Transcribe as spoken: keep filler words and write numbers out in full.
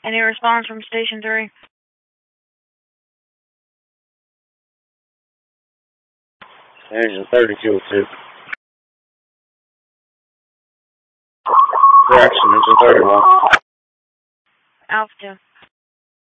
Any response from Station three? Engine thirty, fuel two. Correction, engine thirty-one. Alpha two.